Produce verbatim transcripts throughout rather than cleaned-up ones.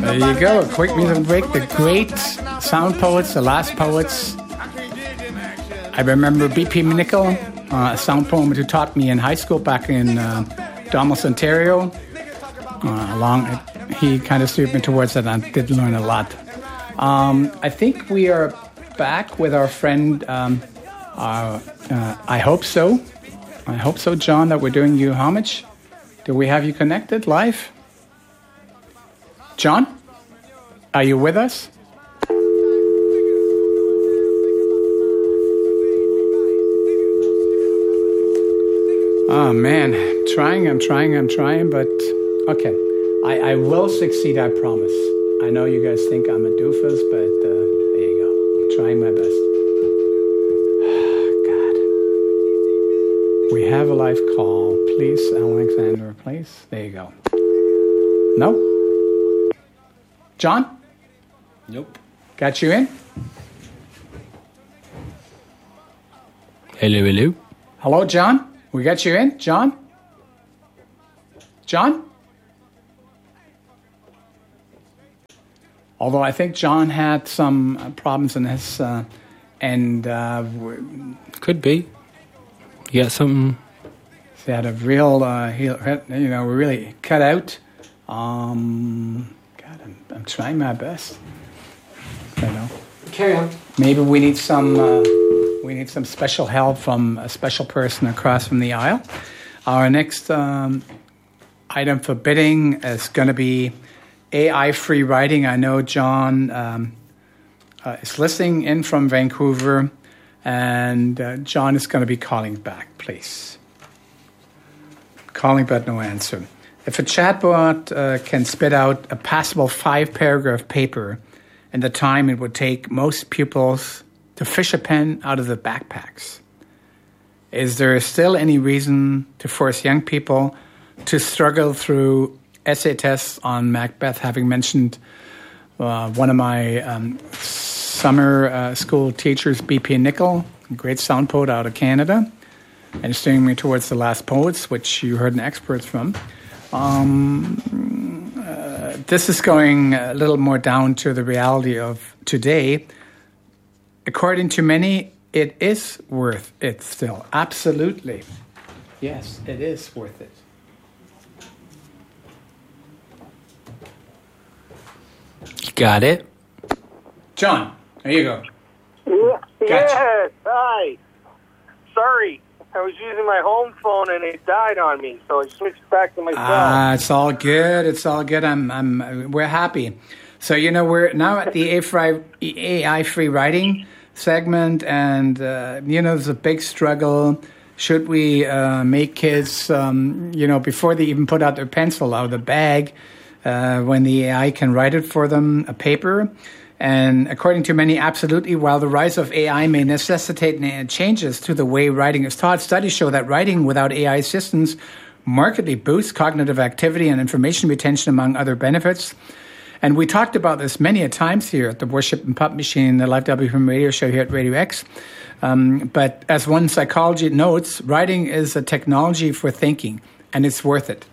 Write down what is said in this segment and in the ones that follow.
There you go, a quick music break. The great sound poets, the last poets. I remember B P Nicol, uh, a sound poet who taught me in high school back in uh, Damas, Ontario. Uh, along, he kind of steered me towards it, and I did learn a lot. Um, I think we are back with our friend, um, uh, uh, I hope so. I hope so, John, that we're doing you homage. Do we have you connected live? John, are you with us? Oh, man. I'm trying, I'm trying, I'm trying, but okay. I, I will succeed, I promise. I know you guys think I'm a doofus, but uh, there you go. I'm trying my best. God. We have a live call. Please, Alexander, please. There you go. No? John? Nope. Got you in? Hello, hello. Hello, John? We got you in? John? John? Although I think John had some uh, problems in his uh, and uh, could be. You got something? He had a real, uh, he, you know, we're really cut out. Um, God, I'm, I'm trying my best. I know. Carry on. Maybe we need some. Uh, we need some special help from a special person across from the aisle. Our next um, item for bidding is going to be A I-free writing. I know John um, uh, is listening in from Vancouver, and uh, John is going to be calling back, please. Calling, but no answer. If a chatbot uh, can spit out a passable five-paragraph paper in the time it would take most pupils to fish a pen out of the backpacks, is there still any reason to force young people to struggle through essay tests on Macbeth, having mentioned uh, one of my um, summer uh, school teachers, B P Nicol, a great sound poet out of Canada, and steering me towards the last poets, which you heard an expert from. Um, uh, this is going a little more down to the reality of today. According to many, it is worth it still. Absolutely. Yes, it is worth it. You got it. John, there you go. Yeah, Gotcha. Yes, hi. Sorry, I was using my home phone and it died on me, so I switched back to my phone. Ah, it's all good. It's all good. I'm, I'm, we're happy. So, you know, we're now at the A I-free writing segment, and, uh, you know, there's a big struggle. Should we uh, make kids, um, you know, before they even put out their pencil out of the bag, uh, when the A I can write it for them, a paper? And according to many, absolutely. While the rise of A I may necessitate changes to the way writing is taught, studies show that writing without A I assistance markedly boosts cognitive activity and information retention, among other benefits. And we talked about this many a times here at the Worship and Pop Machine, the Live W F M radio show here at Radio X. Um, but as one psychology notes, writing is a technology for thinking, and it's worth it.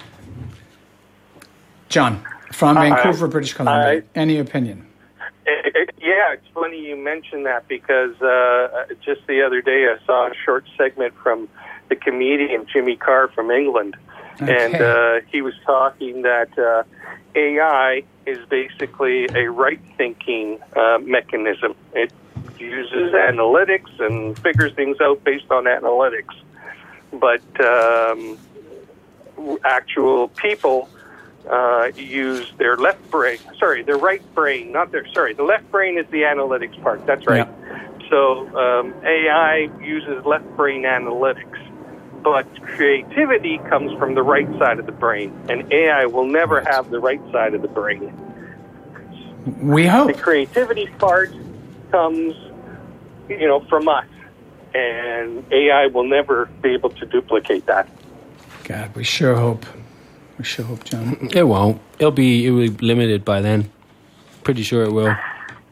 John, from Vancouver, uh, British Columbia, uh, any opinion? It, it, yeah, it's funny you mentioned that because uh, just the other day I saw a short segment from the comedian Jimmy Carr from England. Okay. And uh, he was talking that uh, A I is basically a right-thinking uh, mechanism. It uses analytics and figures things out based on analytics. But um, actual people uh, use their left brain, sorry, their right brain, not their, sorry, the left brain is the analytics part, that's right. Yeah. So um, A I uses left brain analytics. But creativity comes from the right side of the brain, and A I will never have the right side of the brain. We hope. The creativity part comes, you know, from us, and A I will never be able to duplicate that. God, we sure hope. We sure hope, John. It won't. It'll be, it will be limited by then. Pretty sure it will.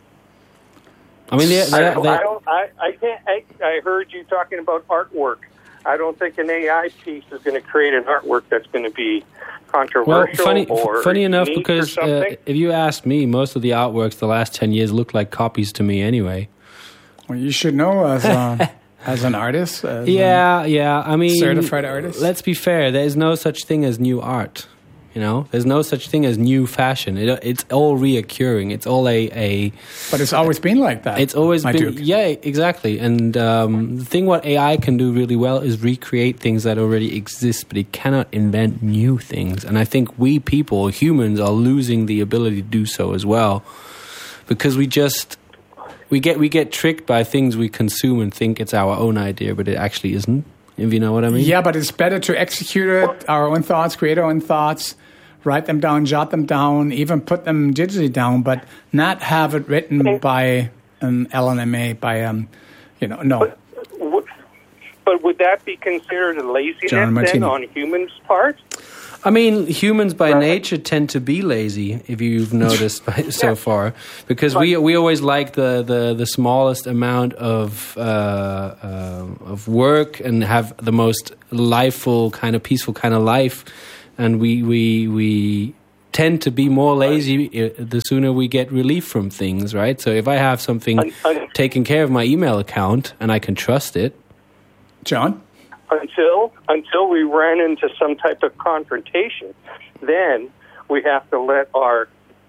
I mean, they, they, I, they, I, don't, I, I, can't, I, I heard you talking about artwork. I don't think an A I piece is going to create an artwork that's going to be Well, controversial funny, or funny enough, unique or because uh, something. if you ask me, most of the artworks the last ten years look like copies to me anyway. Well, you should know as a, as an artist. As Yeah, yeah. I mean, certified artist. Let's be fair. There is no such thing as new art. You know, there's no such thing as new fashion. It, it's all reoccurring. It's all a, a. But it's always been like that. It's always my been. Duke. Yeah, exactly. And um, the thing what A I can do really well is recreate things that already exist, but it cannot invent new things. And I think we people, humans, are losing the ability to do so as well, because we just we get we get tricked by things we consume and think it's our own idea, but it actually isn't. If you know what I mean? Yeah, but it's better to execute it, our own thoughts, create our own thoughts, write them down, jot them down, even put them digitally down, but not have it written by an L N M A, by, um, you know, no. But, w- but would that be considered a laziness John then Martini. on humans' part? I mean, humans by Right. nature tend to be lazy, if you've noticed by, so Yeah. far, because we we always like the, the, the smallest amount of uh, uh, of work and have the most lifeful kind of peaceful kind of life, and we we we tend to be more lazy uh, the sooner we get relief from things, right? So if I have something Un- un- taken care of my email account and I can trust it. John? Until until we ran into some type of confrontation, then we have to let our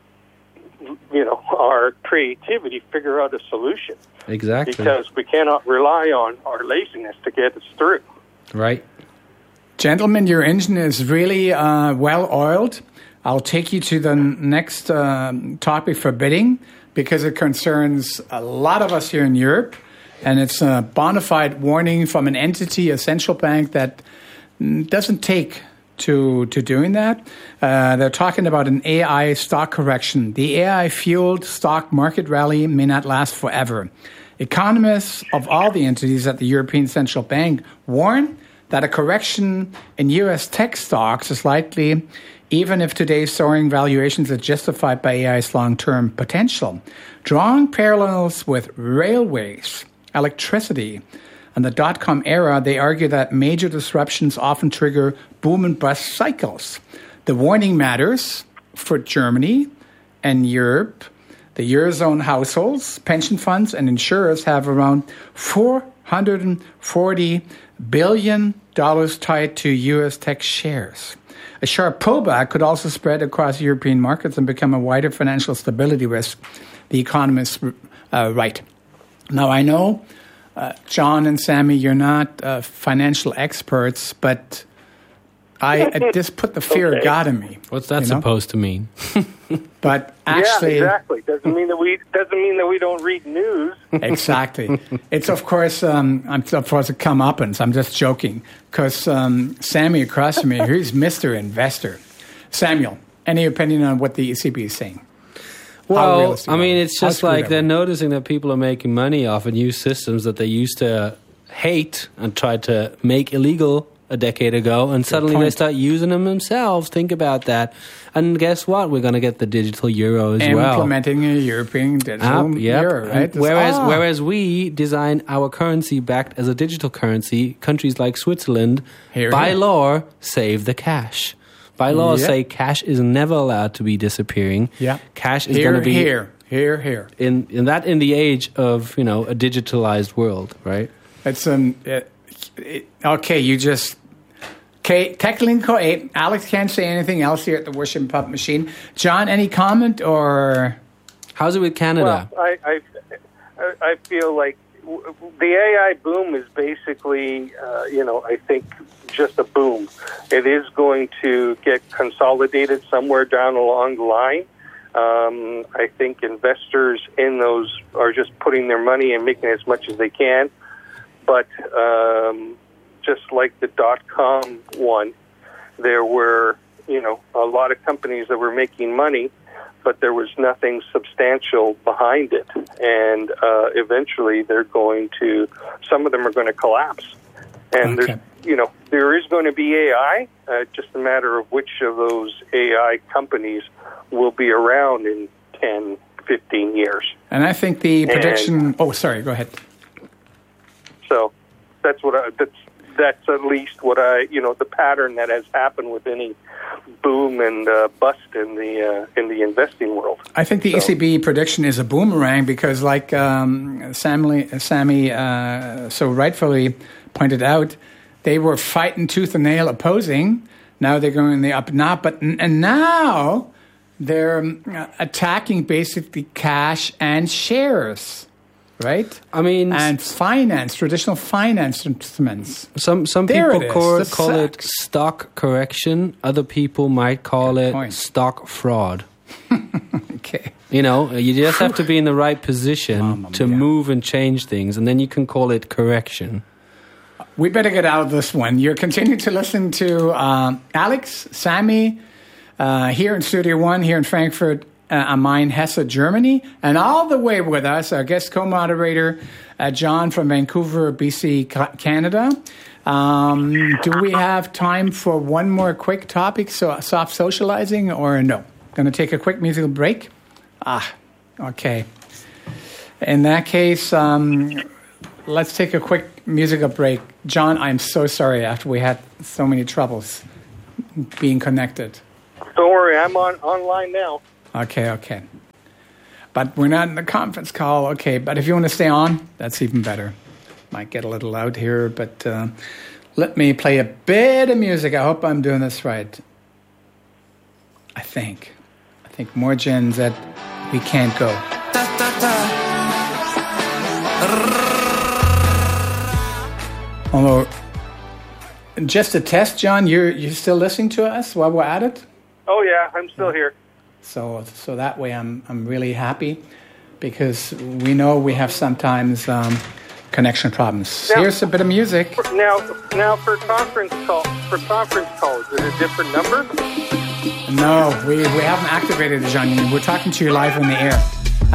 you know our creativity figure out a solution, Exactly. because we cannot rely on our laziness to get us through. Right. Gentlemen, your engine is really uh, well oiled. I'll take you to the next um topic for bidding, because it concerns a lot of us here in Europe. And it's a bona fide warning from an entity, a central bank, that mm, doesn't take to to doing that. Uh, they're talking about an A I stock correction. The A I-fueled stock market rally may not last forever. Economists of all the entities at the European Central Bank warn that a correction in U S tech stocks is likely, even if today's soaring valuations are justified by A I's long-term potential. Drawing parallels with railways, electricity, and the dot-com era, they argue that major disruptions often trigger boom and bust cycles. The warning matters for Germany and Europe. The Eurozone households, pension funds, and insurers have around four hundred forty billion dollars tied to U S tech shares. A sharp pullback could also spread across European markets and become a wider financial stability risk, the economists uh, write. Now, I know, uh, John and Sammy, you're not uh, financial experts, but I, I just put the fear Okay. of God in me. What's that you know? supposed to mean? But actually, yeah, exactly. Doesn't mean that we doesn't mean that we don't read news. exactly. It's, of course, um, I'm of course a comeuppance. I'm just joking, because um, Sammy across from me, he's Mister Investor. Samuel, any opinion on what the E C B is saying? How Well, realistic I mean, are they? it's How just screwed like are they're we? noticing that people are making money off of new systems that they used to hate and tried to make illegal a decade ago, and suddenly they point. start using them themselves. Think about that. And guess what? We're going to get the digital euro as well. Implementing a European digital Ah, yep. euro, right? And Whereas, Ah. whereas we design our currency backed as a digital currency, countries like Switzerland, Here, by here. law, save the cash. By law, Yep. say cash is never allowed to be disappearing. Yeah. Cash is here, going to be here, here, here. in in that in the age of you know a digitalized world, right? It's um, it, it, okay. You just okay. Technical eight. Alex can't say anything else here at the Worship Pub Machine. John, any comment or How's it with Canada? Well, I, I, I feel like w- the A I boom is basically, uh, you know, I think just a boom. It is going to get consolidated somewhere down along the line. Um, I think investors in those are just putting their money and making as much as they can. But um, just like the dot-com one, there were, you know, a lot of companies that were making money, but there was nothing substantial behind it. And uh, eventually they're going to, some of them are going to collapse. And Okay. there's, you know, there is going to be A I, uh, just a matter of which of those A I companies will be around in ten, fifteen years. And I think the And- prediction. Oh, sorry. Go ahead. So that's what I, that's that's at least what I, you know, the pattern that has happened with any boom and uh, bust in the uh, in the investing world. I think the so. E C B prediction is a boomerang because, like um, Sammy, Sammy uh, so rightfully pointed out, they were fighting tooth and nail, opposing. Now they're going the up and up, but and now they're attacking basically cash and shares. Right? I mean... And finance, traditional finance instruments. Some some there people call, call it sucks. stock correction. Other people might call Good it point. stock fraud. Okay. You know, you just have to be in the right position Mama to mia. move and change things, and then you can call it correction. We better get out of this one. You're continuing to listen to um, Alex, Sammy, uh, here in Studio One, here in Frankfurt, Uh, am Main, Hesse, Germany, and all the way with us, our guest co-moderator, uh, John from Vancouver, B C, Canada. Um, do we have time for one more quick topic, so soft socializing, or no? Going to take a quick musical break? Ah, okay. In that case, um, let's take a quick musical break. John, I'm so sorry after we had so many troubles being connected. Don't worry, I'm on online now. Okay, okay. But we're not in the conference call. Okay, but if you want to stay on, that's even better. Might get a little loud here, but uh, let me play a bit of music. I hope I'm doing this right. I think. I think more gens that we can't go. Da, da, da. Although, just a test, John, you're, you're still listening to us while we're at it? Oh, yeah, I'm still here. So, so that way, I'm I'm really happy because we know we have sometimes um, connection problems. Now, here's a bit of music. Now, now for conference call, for conference calls, is it a different number? No, we we haven't activated it, John. We're talking to you live on the air.